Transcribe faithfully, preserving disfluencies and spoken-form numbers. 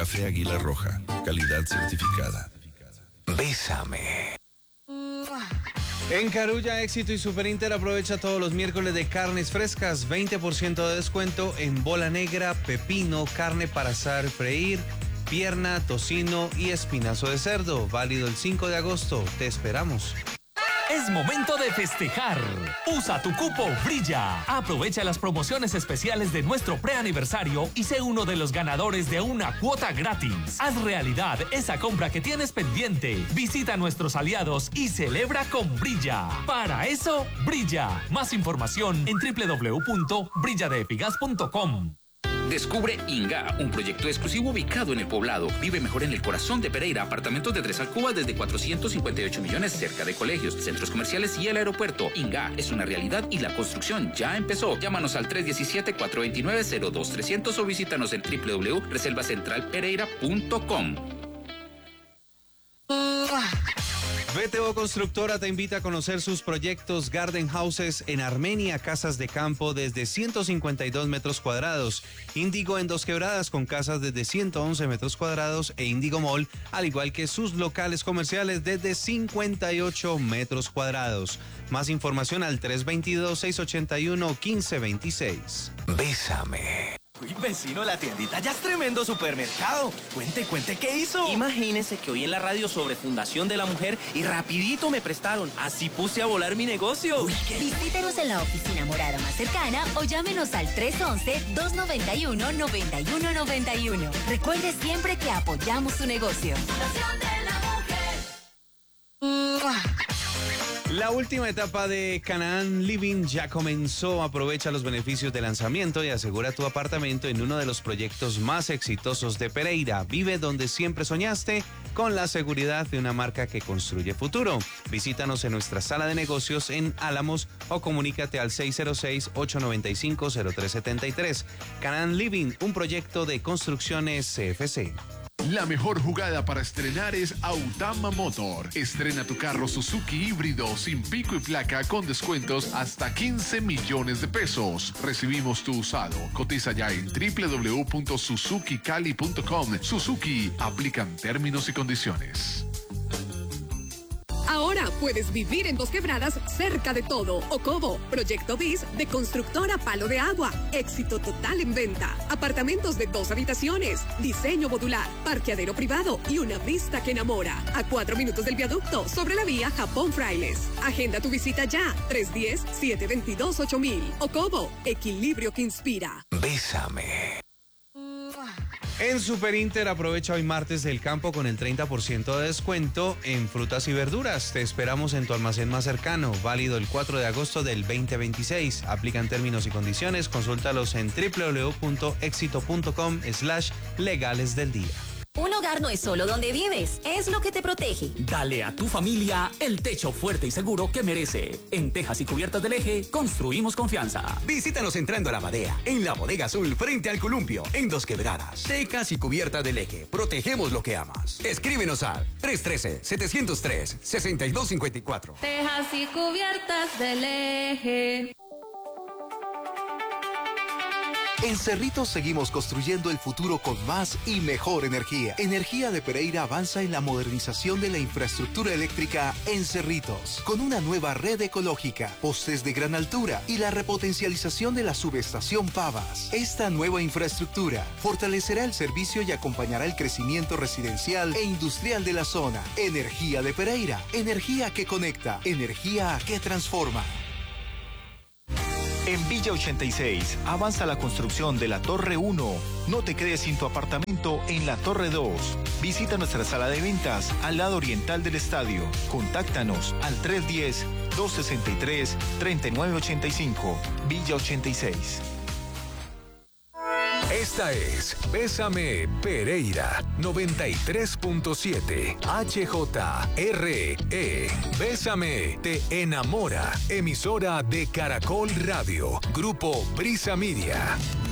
Café Águila Roja, calidad certificada. Bésame. En Carulla, Éxito y Superinter aprovecha todos los miércoles de carnes frescas, veinte por ciento de descuento en bola negra, pepino, carne para asar, freír, pierna, tocino y espinazo de cerdo. Válido el cinco de agosto. Te esperamos. Es momento de festejar. Usa tu cupo Brilla. Aprovecha las promociones especiales de nuestro preaniversario y sé uno de los ganadores de una cuota gratis. Haz realidad esa compra que tienes pendiente. Visita a nuestros aliados y celebra con Brilla. Para eso, Brilla. Más información en doble u doble u doble u punto brilla de efigas punto com. Descubre Inga, un proyecto exclusivo ubicado en el Poblado. Vive mejor en el corazón de Pereira. Apartamentos de tres alcobas desde cuatrocientos cincuenta y ocho millones cerca de colegios, centros comerciales y el aeropuerto. Inga es una realidad y la construcción ya empezó. Llámanos al tres uno siete, cuatro dos nueve, cero dos tres cero cero o visítanos en doble u doble u doble u punto reserva central pereira punto com. V T O Constructora te invita a conocer sus proyectos Garden Houses en Armenia, casas de campo desde ciento cincuenta y dos metros cuadrados, Índigo en Dos Quebradas con casas desde ciento once metros cuadrados e Índigo Mall, al igual que sus locales comerciales desde cincuenta y ocho metros cuadrados. Más información al tres dos dos, seis ocho uno, uno cinco dos seis. Bésame. Uy, vecino, la tiendita ya es tremendo supermercado. Cuente, cuente, ¿qué hizo? Imagínese que oí en la radio sobre Fundación de la Mujer y rapidito me prestaron. Así puse a volar mi negocio. Uy, ¿qué? Visítenos en la oficina morada más cercana o llámenos al tres once, dos noventa y uno, noventa y uno noventa y uno. Recuerde siempre que apoyamos su negocio. Fundación de la Mujer. La última etapa de Canaan Living ya comenzó. Aprovecha los beneficios de lanzamiento y asegura tu apartamento en uno de los proyectos más exitosos de Pereira. Vive donde siempre soñaste con la seguridad de una marca que construye futuro. Visítanos en nuestra sala de negocios en Álamos o comunícate al seis cero seis, ocho nueve cinco, cero tres siete tres. Canaan Living, un proyecto de construcciones C F C. La mejor jugada para estrenar es Autama Motor. Estrena tu carro Suzuki híbrido sin pico y placa con descuentos hasta quince millones de pesos. Recibimos tu usado. Cotiza ya en doble u doble u doble u punto suzuki cali punto com. Suzuki, aplican términos y condiciones. Ahora puedes vivir en Dos Quebradas cerca de todo. Ocobo, Proyecto B I S de Constructora Palo de Agua. Éxito total en venta. Apartamentos de dos habitaciones, diseño modular, parqueadero privado y una vista que enamora. A cuatro minutos del viaducto sobre la vía Japón Frailes. Agenda tu visita ya. tres uno cero, siete dos dos, ocho mil. Ocobo, equilibrio que inspira. Bésame. En Superinter aprovecha hoy martes del campo con el treinta por ciento de descuento en frutas y verduras. Te esperamos en tu almacén más cercano. Válido el cuatro de agosto del veinte veintiséis. Aplican términos y condiciones. Consúltalos en doble u doble u doble u punto éxito punto com slash legales del día. Un hogar no es solo donde vives, es lo que te protege. Dale a tu familia el techo fuerte y seguro que merece. En Tejas y Cubiertas del Eje, construimos confianza. Visítanos entrando a La Badea, en la Bodega Azul, frente al Columpio, en Dos Quebradas. Tejas y Cubiertas del Eje, protegemos lo que amas. Escríbenos al tres uno tres, siete cero tres, seis dos cinco cuatro. Tejas y Cubiertas del Eje. En Cerritos seguimos construyendo el futuro con más y mejor energía. Energía de Pereira avanza en la modernización de la infraestructura eléctrica en Cerritos, con una nueva red ecológica, postes de gran altura y la repotencialización de la subestación Pavas. Esta nueva infraestructura fortalecerá el servicio y acompañará el crecimiento residencial e industrial de la zona. Energía de Pereira, energía que conecta, energía que transforma. En Villa ochenta y seis avanza la construcción de la Torre uno. No te quedes sin tu apartamento en la Torre dos. Visita nuestra sala de ventas al lado oriental del estadio. Contáctanos al tres uno cero, dos seis tres, tres nueve ocho cinco. Villa ochenta y seis. Esta es Bésame Pereira noventa y tres punto siete H J R E. Bésame te enamora. Emisora de Caracol Radio. Grupo Brisa Media.